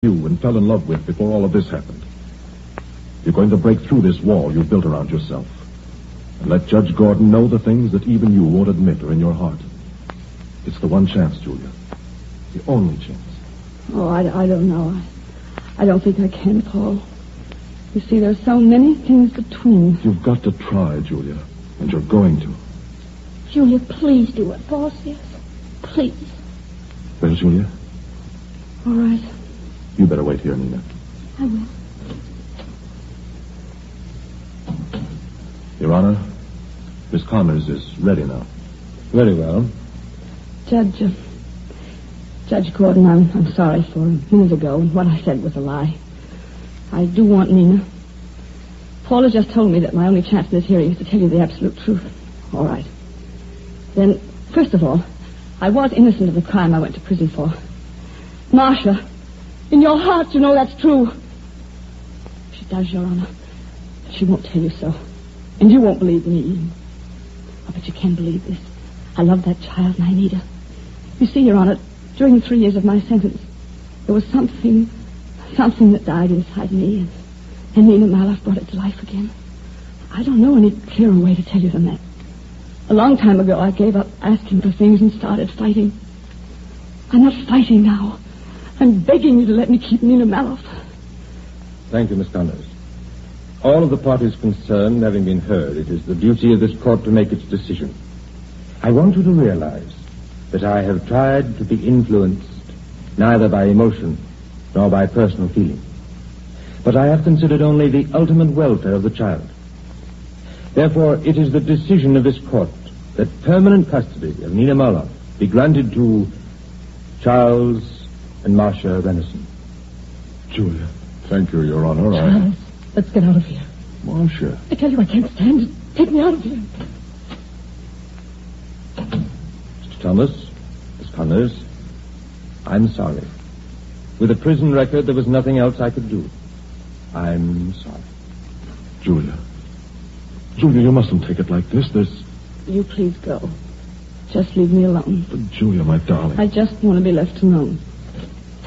you and fell in love with before all of this happened. You're going to break through this wall you've built around yourself and let Judge Gordon know the things that even you won't admit are in your heart. It's the one chance, Julia. The only chance. Oh, I don't know. I don't think I can, Paul. You see, there's so many things between. You've got to try, Julia, and you're going to. Julia, please do what Paul says. Please. Well, Julia? All right. You better wait here, Nina. I will. Your Honor, Miss Connors is ready now. Very well. Judge Gordon, I'm sorry for a minute ago. What I said was a lie. I do want Nina. Paul has just told me that my only chance in this hearing is to tell you the absolute truth. All right. Then, first of all, I was innocent of the crime I went to prison for. Marcia, in your heart, you know that's true. She does, Your Honor. But she won't tell you so. And you won't believe me. Oh, but you can believe this. I love that child and I need her. You see, Your Honor, during the 3 years of my sentence, there was something that died inside me, and Nina Maloff brought it to life again. I don't know any clearer way to tell you than that. A long time ago, I gave up asking for things and started fighting. I'm not fighting now. I'm begging you to let me keep Nina Maloff. Thank you, Miss Connors. All of the parties concerned having been heard, it is the duty of this court to make its decision. I want you to realize that I have tried to be influenced neither by emotion nor by personal feeling. But I have considered only the ultimate welfare of the child. Therefore, it is the decision of this court that permanent custody of Nina Maloff be granted to Charles and Marcia Renison. Julia, thank you, Your Honor. Charles, let's get out of here. Marcia. I tell you, I can't stand it. Take me out of here. Mr. Thomas, Miss Connors, I'm sorry. With a prison record, there was nothing else I could do. I'm sorry. Julia, you mustn't take it like this. You please go. Just leave me alone. But Julia, my darling. I just want to be left alone.